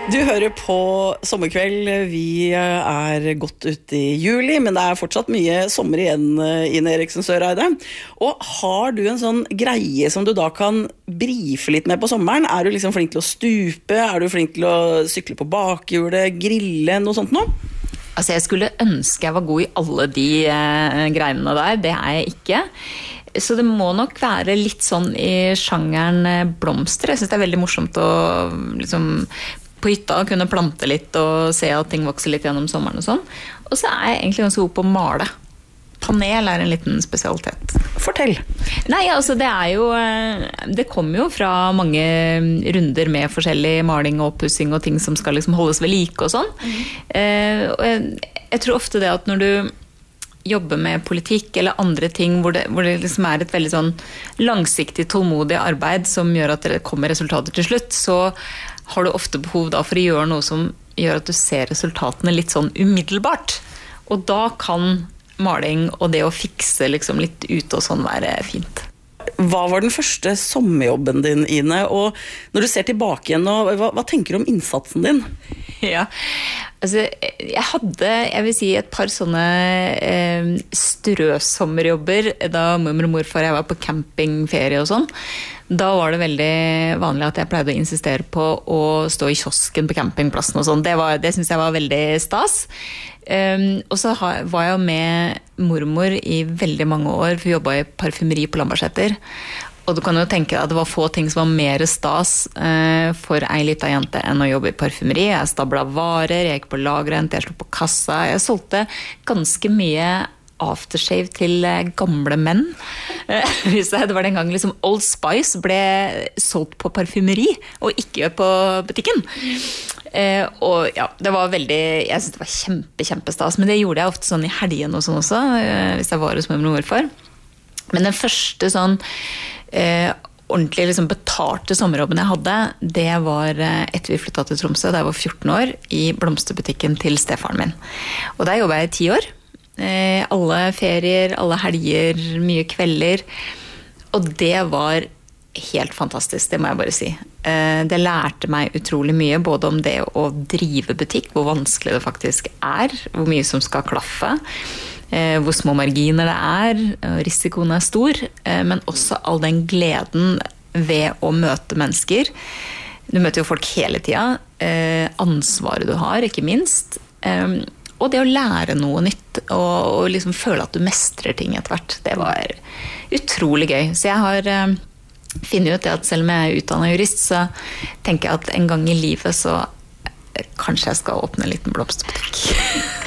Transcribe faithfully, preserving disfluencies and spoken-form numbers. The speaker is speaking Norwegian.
Du hører på Sommerkveld. Vi er godt ute i juli, men det er fortsatt mye sommer igjen, Ine Eriksen Søreide. Og har du en sånn greie som du da kan brife litt med på sommeren? Er du liksom flink til å stupe? Er du flink til å sykle på bakhjulet, grille, noe sånt noe? Altså, jeg skulle ønske jeg var god i alle de eh, greiene der. Det er jeg ikke. Så det må nok være litt sånn i sjangeren blomster. Jeg synes det er veldig morsomt å liksom på hytta kunne plante litt og se at ting vokser litt gjennom sommeren og sånn. Og så er jeg egentlig ganske god på å male. Panel er en liten spesialitet. Fortell. Nei, altså det er jo det kommer jo fra mange runder med forskjellig maling og oppussing og ting som skal liksom holdes ved like og sånn. Mm. Eh, og jeg, jeg tror ofte det at når du jobber med politikk eller andre ting hvor det, hvor det liksom er et veldig sånn langsiktig, tålmodig arbeid som gjør at det kommer resultater til slutt, så har du ofte behov da for å gjøre noe som gjør at du ser resultatene litt sånn umiddelbart. Og da kan maling og det å fikse liksom litt ut og sånn være fint. Hva var den første sommerjobben din, Ine? Og når du ser tilbake igjen, hva, hva tenker du om innsatsen din? Ja, altså jeg hadde, jeg vil si, et par sånne eh, strøsommerjobber da mormor og morfar og jeg var på campingferie og sånn. Da var det veldig vanlig at jeg pleide å insistere på å stå i kiosken på campingplassen og sånn. Det, var, det synes jeg var veldig stas. Um, og så var jeg med mormor i veldig mange år, for vi jobbet i parfymeri på Lambertseter. Og du kan jo tenke at det var få ting som var mer stas uh, for ei liten jente enn å jobbe i parfymeri. Jeg stablet varer, jeg gikk på lagrent, jeg slo på kassa. Jeg solgte ganske mye aftershave til gamle menn. Det var den gang liksom Old Spice ble solgt på parfymeri og ikke på butikken. Eh, og ja, det var veldig, jeg synes det var kjempe, kjempestas, men det gjorde jeg ofte sånn i helgen og sånn også, eh, hvis jeg var hos mormor og morfar. Men den første sånn eh, ordentlig liksom betalte sommerjobben jeg hadde, det var etter vi flyttet til Tromsø, da jeg var fjorten år, i blomsterbutikken til stefaren min. Og der jobbet jeg i ti år. Eh, alle ferier, alle helger, mye kvelder. Og det var helt fantastisk, det må jeg bare si. Eh, det lærte meg utrolig mye, både om det å drive butikk, hvor vanskelig det faktisk er, hvor mye som skal klaffe, eh, hvor små marginer det er, risikoen er stor, eh, men også all den gleden ved å møte mennesker. Du møter jo folk hele tiden, eh, ansvaret du har, ikke minst. Eh, Og det å lære noe nytt, og, og liksom føle at du mestrer ting etter hvert, det var utrolig gøy. Så jeg har eh, funnet ut det at selv om jeg er utdannet jurist, så tenker jeg at en gang i livet så eh, kanskje jeg skal åpne en liten blomsterbutikk.